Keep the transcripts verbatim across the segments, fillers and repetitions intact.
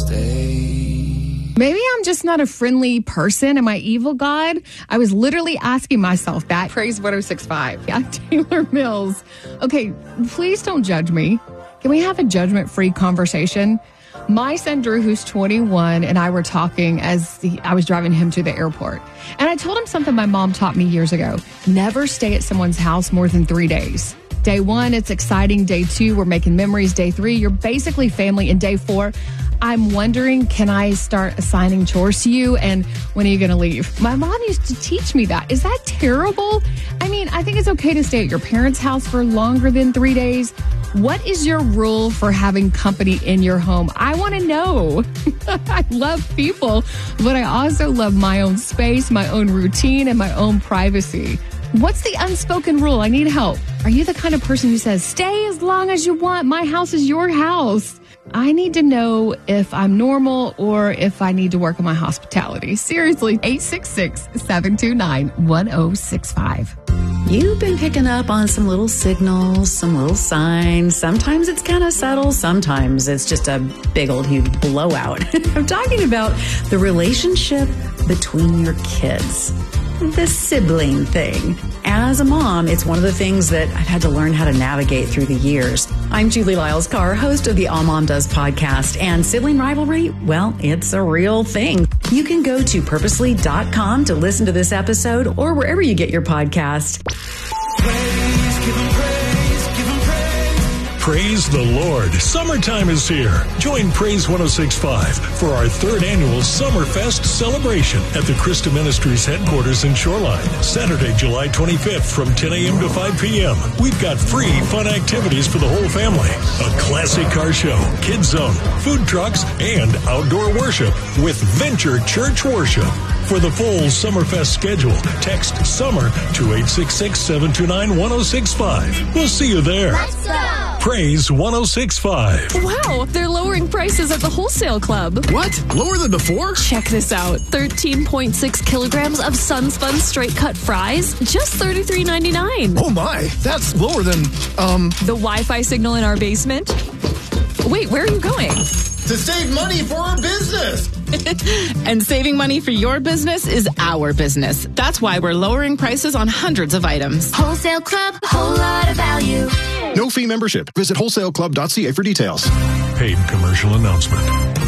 stay. Maybe I'm just not a friendly person. Am I evil, God? I was literally asking myself that. Praise one oh six point five. Yeah, Taylor Mills. Okay, please don't judge me. Can we have a judgment-free conversation? My son Drew, who's twenty-one, and I were talking as the, I was driving him to the airport. And I told him something my mom taught me years ago. Never stay at someone's house more than three days. Day one, it's exciting. Day two, we're making memories. Day three, you're basically family. And day four, I'm wondering, can I start assigning chores to you? And when are you going to leave? My mom used to teach me that. Is that terrible? I mean, I think it's okay to stay at your parents' house for longer than three days. What is your rule for having company in your home? I want to know. I love people, but I also love my own space, my own routine, and my own privacy. What's the unspoken rule? I need help. Are you the kind of person who says, stay as long as you want? My house is your house. I need to know if I'm normal or if I need to work on my hospitality. Seriously, eight six six, seven two nine, one oh six five. You've been picking up on some little signals, some little signs. Sometimes it's kind of subtle. Sometimes it's just a big old huge blowout. I'm talking about the relationship between your kids. The sibling thing. As a mom, it's one of the things that I've had to learn how to navigate through the years. I'm Julie Lyles-Carr, host of the All Mom Does podcast, and sibling rivalry, well, it's a real thing. You can go to purposely dot com to listen to this episode or wherever you get your podcast. Praise, give him praise, give him praise. Praise the Lord. Summertime is here. Join Praise one oh six point five for our third annual Summerfest celebration at the Christa Ministries headquarters in Shoreline. Saturday, July twenty-fifth from ten a.m. to five p.m. We've got free fun activities for the whole family. A classic car show, kids zone, food trucks, and outdoor worship with Venture Church Worship. For the full Summerfest schedule, text SUMMER to eight six six, seven two nine, one oh six five. We'll see you there. Let's go! Praise one oh six point five. Wow, they're lowering prices at the Wholesale Club. What? Lower than before? Check this out. thirteen point six kilograms of Sunspun straight cut fries, just thirty-three ninety-nine. Oh my, that's lower than, um... the Wi-Fi signal in our basement? Wait, where are you going? To save money for our business! And saving money for your business is our business. That's why we're lowering prices on hundreds of items. Wholesale Club, a whole lot of value. No fee membership. Visit wholesale club dot c a for details. Paid commercial announcement.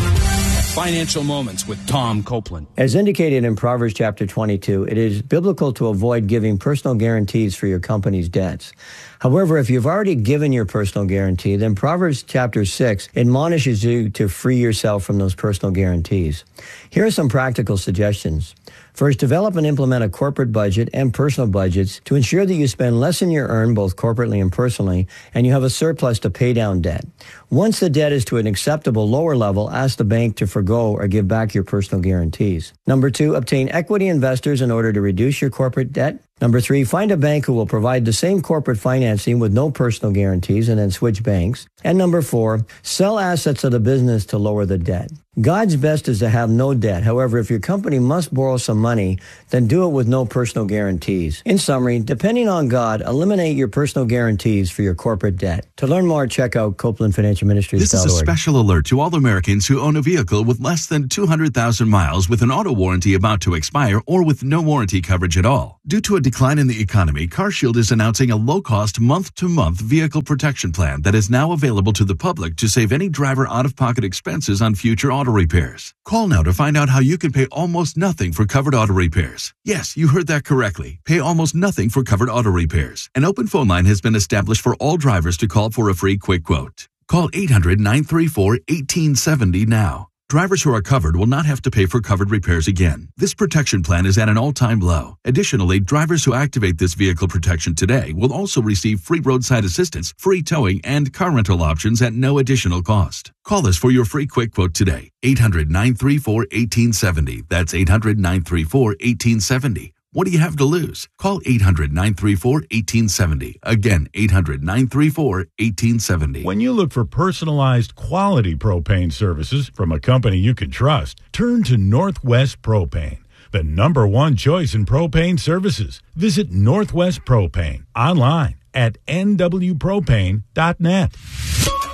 Financial Moments with Tom Copeland. As indicated in Proverbs chapter twenty-two, it is biblical to avoid giving personal guarantees for your company's debts. However, if you've already given your personal guarantee, then Proverbs chapter six admonishes you to free yourself from those personal guarantees. Here are some practical suggestions. First, develop and implement a corporate budget and personal budgets to ensure that you spend less than you earn, both corporately and personally, and you have a surplus to pay down debt. Once the debt is to an acceptable lower level, ask the bank to forgo or give back your personal guarantees. Number two, obtain equity investors in order to reduce your corporate debt. Number three, find a bank who will provide the same corporate financing with no personal guarantees and then switch banks. And number four, sell assets of the business to lower the debt. God's best is to have no debt. However, if your company must borrow some money, then do it with no personal guarantees. In summary, depending on God, eliminate your personal guarantees for your corporate debt. To learn more, check out Copeland Financial Ministries dot org. This is a special alert to all Americans who own a vehicle with less than two hundred thousand miles with an auto warranty about to expire or with no warranty coverage at all. Due to a decline in the economy, CarShield is announcing a low-cost month-to-month vehicle protection plan that is now available to the public to save any driver out-of-pocket expenses on future auto repairs. Call now to find out how you can pay almost nothing for covered auto repairs. Yes, you heard that correctly. Pay almost nothing for covered auto repairs. An open phone line has been established for all drivers to call for a free quick quote. Call eight hundred, nine three four, one eight seven zero now. Drivers who are covered will not have to pay for covered repairs again. This protection plan is at an all-time low. Additionally, drivers who activate this vehicle protection today will also receive free roadside assistance, free towing, and car rental options at no additional cost. Call us for your free quick quote today. eight hundred, nine three four, one eight seven zero. That's eight hundred, nine three four, one eight seven zero. What do you have to lose? Call eight hundred, nine three four, one eight seven zero. Again, eight hundred, nine three four, one eight seven zero. When you look for personalized quality propane services from a company you can trust, turn to Northwest Propane, the number one choice in propane services. Visit Northwest Propane online at n w propane dot net.